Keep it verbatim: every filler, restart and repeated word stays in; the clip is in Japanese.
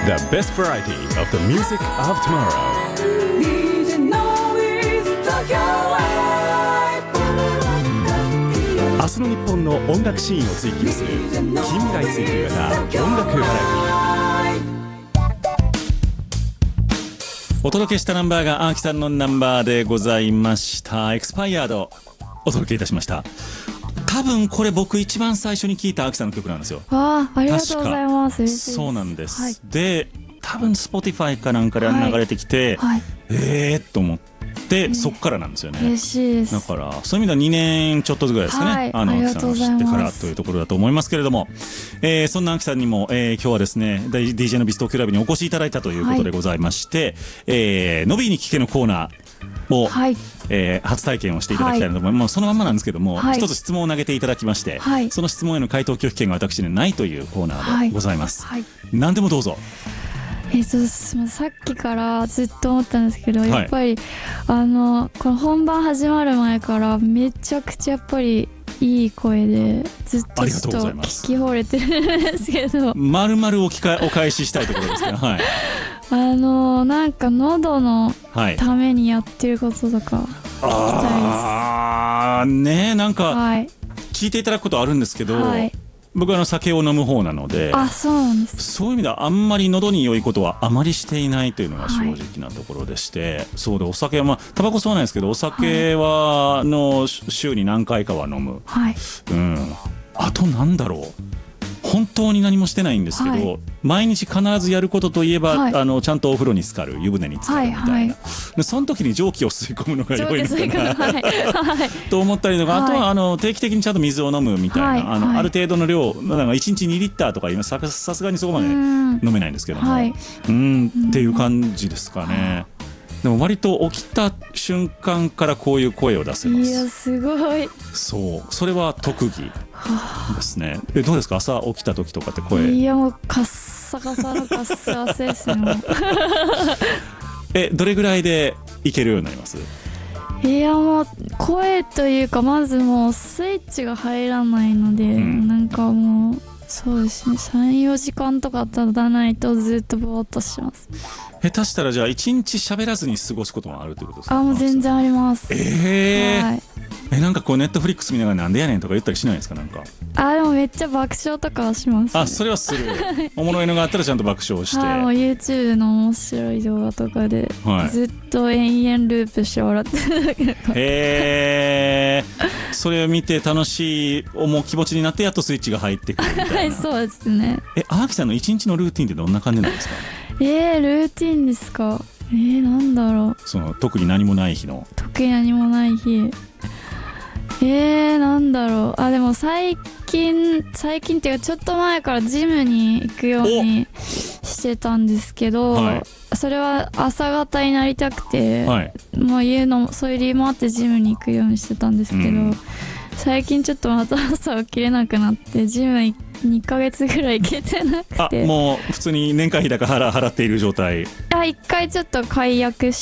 The best variety of the music of tomorrow. 明日の日本の音楽シーンを追求する近未来追求型音楽バラエティ。お届けしたナンバーがアーキさんのナンバーでございました。エクスパイアードお届けいたしました。多分これ僕一番最初に聞いたアーキさんの曲なんですよ。 ああ、ありがとうございます。嬉しいです。 そうなんです、 はい、 で多分 Spotify かなんかで流れてきて、はいはい、えーっと思ってそっからなんですよね。 嬉しいです。 だからそういう意味ではにねんちょっとぐらいですかね、はい、あのアーキさんを知ってからというところだと思いますけれども、えー、そんなアーキさんにも、えー、今日はですね ディージェー のビストクラブにお越しいただいたということでございまして、はい、えー、のびに聞けのコーナーを、はい、えー、初体験をしていただきたいなと思います、はい、まあ、そのまんまなんですけども、はい、一つ質問を投げていただきまして、はい、その質問への回答拒否権が私にないというコーナーでございます、はいはい、何でもどうぞ。 えー、とさっきからずっと思ったんですけど、はい、やっぱりあのこの本番始まる前からめちゃくちゃやっぱりいい声でずっとちょっと聞き惚れてるんですけど、 丸々おかお返ししたいところですね、はい、 あのなんか喉のためにやってることとか聞きたいです。 あーね、なんか聞いていただくことあるんですけど、はい、僕はあの酒を飲む方なので、 あ、そうなんです。 そういう意味ではあんまり喉に良いことはあまりしていないというのが正直なところでして、はい、そうでお酒はまあタバコ吸わないですけどお酒はの週に何回かは飲む、はい、うん、あとなんだろう、本当に何もしてないんですけど、はい、毎日必ずやることといえば、はい、あのちゃんとお風呂に浸かる、湯船に浸かるみたいな、はいはい、でその時に蒸気を吸い込むのが良いのかな、はいはい、と思ったりとか、はい、あとはあの定期的にちゃんと水を飲むみたいな、はい、あのはい、ある程度の量、なんかいちにちにリッターとか今ささすがにそこまで飲めないんですけども、はい、うんっていう感じですかね。でも割と起きた瞬間からこういう声を出せます。 いやすごい。 そう、それは特技ですね。え、どうですか、朝起きた時とかって声。 いやもうカッサカサのカッサ汗ですねえ、どれぐらいでいけるようになります？ いやもう声というかまずもうスイッチが入らないので、うん、なんかもうそうですね、さんよじかんとか経たないとずっとぼーっとします。 下手したらじゃあいちにち喋らずに過ごすこともあるということですか？ あ、もう全然あります。 えー、 はい、 え、なんかこうネットフリックス見ながらなんでやねんとか言ったりしないですか？なんかあ、でもめっちゃ爆笑とかはします、ね、 あ、それはするおもろいのがあったらちゃんと爆笑して、 はい、もう YouTube の面白い動画とかで、はい、ずっと延々ループして笑ってるだけだから。 へーそれを見て楽しい思う気持ちになってやっとスイッチが入ってくるみたいなはい、 そうですね。 え、アーキさんの一日のルーティンってどんな感じなんですか？ えー、ルーティンですか？えー、なんだろう、 その特に何もない日の特に何もない日、えー、なんだろう、あ、でも最近最近っていうかちょっと前からジムに行くようにしてたんですけど、はい、それは朝方になりたくて、はい、もう家のそういう理由もあってジムに行くようにしてたんですけど、うん、最近ちょっとまた朝起きれなくなってジムにかげつぐらい行けてなくて、 あ、もう普通に年会費だから払っている状態。 あ、いっかいちょっと解約し